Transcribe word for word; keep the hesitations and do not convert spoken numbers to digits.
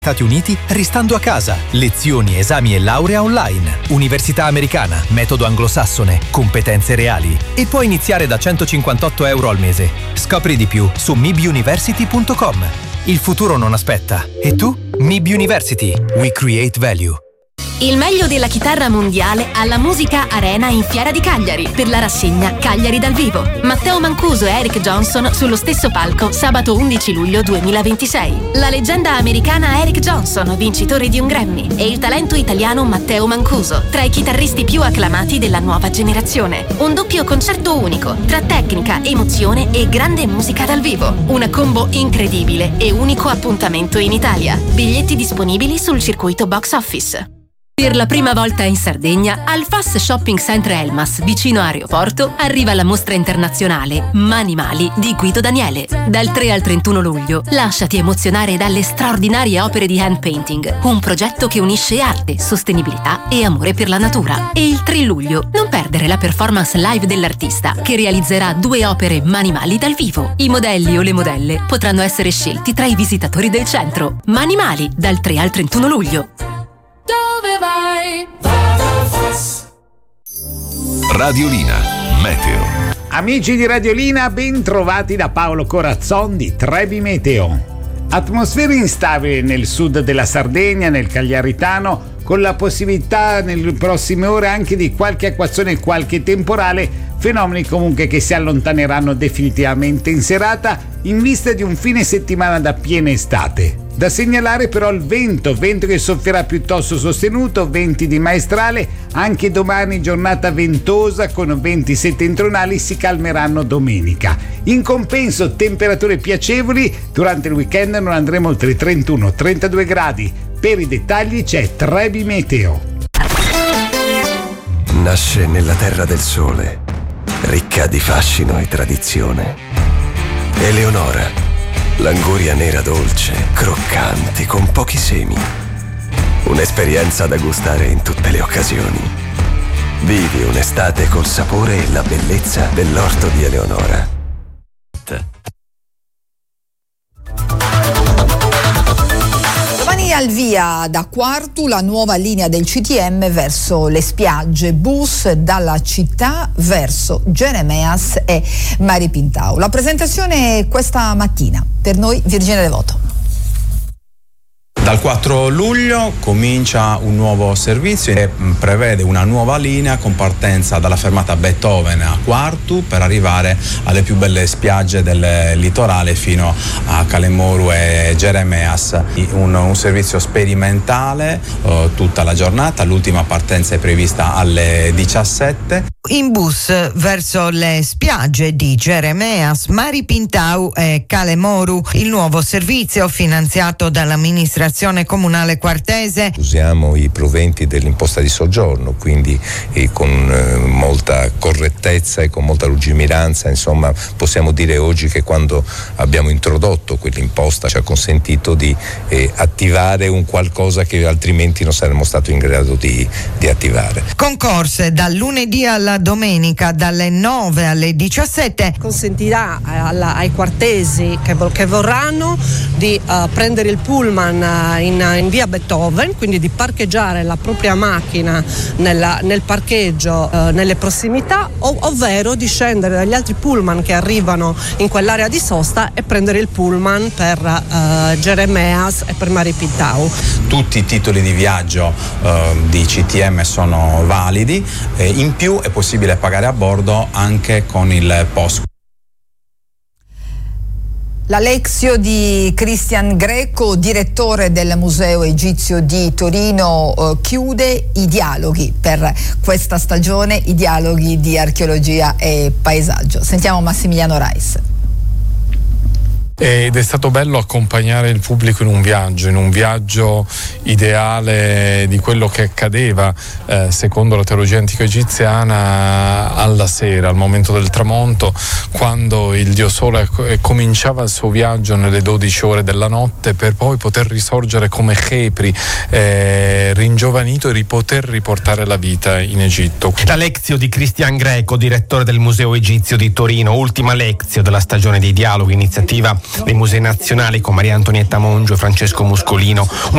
Stati Uniti restando a casa. Lezioni, esami e laurea online. Università americana, metodo anglosassone, competenze reali. E puoi iniziare da centocinquantotto euro al mese. Scopri di più su mib university punto com. Il futuro non aspetta. E tu? Mib University. We create value. Il meglio della chitarra mondiale alla Musica Arena in Fiera di Cagliari per la rassegna Cagliari dal vivo. Matteo Mancuso e Eric Johnson sullo stesso palco sabato undici luglio duemilaventisei. La leggenda americana Eric Johnson, vincitore di un Grammy, e il talento italiano Matteo Mancuso, tra i chitarristi più acclamati della nuova generazione. Un doppio concerto unico tra tecnica, emozione e grande musica dal vivo. Una combo incredibile e unico appuntamento in Italia. Biglietti disponibili sul circuito box office. Per la prima volta in Sardegna, al Fast Shopping Center Elmas, vicino a Aeroporto, arriva la mostra internazionale Manimali di Guido Daniele. Dal tre al trentuno luglio, lasciati emozionare dalle straordinarie opere di hand painting, un progetto che unisce arte, sostenibilità e amore per la natura. E il tre luglio, non perdere la performance live dell'artista, che realizzerà due opere Manimali dal vivo. I modelli o le modelle potranno essere scelti tra i visitatori del centro. Manimali, dal tre al trentuno luglio. Dove vai? Radiolina Meteo. Amici di Radiolina, ben trovati da Paolo Corazzon di Trebi Meteo. Atmosfera instabile nel sud della Sardegna, nel Cagliaritano, con la possibilità nelle prossime ore anche di qualche acquazzone e qualche temporale, fenomeni comunque che si allontaneranno definitivamente in serata in vista di un fine settimana da piena estate. Da segnalare però il vento, vento che soffierà piuttosto sostenuto, venti di maestrale, anche domani giornata ventosa con venti settentrionali, si calmeranno domenica. In compenso temperature piacevoli, durante il weekend non andremo oltre i trentuno trentadue gradi. Per i dettagli c'è Trebi Meteo. Nasce nella terra del sole, ricca di fascino e tradizione. Eleonora, l'anguria nera dolce, croccante, con pochi semi. Un'esperienza da gustare in tutte le occasioni. Vivi un'estate col sapore e la bellezza dell'orto di Eleonora. Al via da Quartu la nuova linea del C T M verso le spiagge, bus dalla città verso Geremeas e Mari Pintau. La presentazione è questa mattina. Per noi Virginia Devoto. Dal quattro luglio comincia un nuovo servizio che prevede una nuova linea con partenza dalla fermata Beethoven a Quartu per arrivare alle più belle spiagge del litorale fino a Calemoru e Geremeas. Un, un servizio sperimentale eh, tutta la giornata, l'ultima partenza è prevista alle diciassette. In bus verso le spiagge di Geremeas, Mari Pintau e Calemoru, il nuovo servizio finanziato dall'amministrazione comunale quartese. Usiamo i proventi dell'imposta di soggiorno, quindi eh, con eh, molta correttezza e con molta lungimiranza, insomma possiamo dire oggi che quando abbiamo introdotto quell'imposta ci ha consentito di eh, attivare un qualcosa che altrimenti non saremmo stati in grado di, di attivare. Concorse dal lunedì alla domenica dalle nove alle diciassette. Consentirà alla, ai quartesi che, che vorranno di uh, prendere il pullman uh, in, in via Beethoven, quindi di parcheggiare la propria macchina nella, nel parcheggio uh, nelle prossimità, ov- ovvero di scendere dagli altri pullman che arrivano in quell'area di sosta e prendere il pullman per uh, Geremeas e per Mari Pintau. Tutti i titoli di viaggio uh, di C T M sono validi, e in più è possibile pagare a bordo anche con il P O S. La Lexio di Christian Greco, direttore del Museo Egizio di Torino, eh, chiude i dialoghi per questa stagione, i dialoghi di archeologia e paesaggio. Sentiamo Massimiliano Reis. Ed è stato bello accompagnare il pubblico in un viaggio, in un viaggio ideale di quello che accadeva eh, secondo la teologia antica egiziana alla sera, al momento del tramonto, quando il dio Sole cominciava il suo viaggio nelle dodici ore della notte per poi poter risorgere come Chepri, eh, ringiovanito e poter riportare la vita in Egitto. La Lexio di Christian Greco, direttore del Museo Egizio di Torino, ultima Lexio della stagione dei dialoghi, iniziativa dei musei nazionali con Maria Antonietta Mongio e Francesco Muscolino.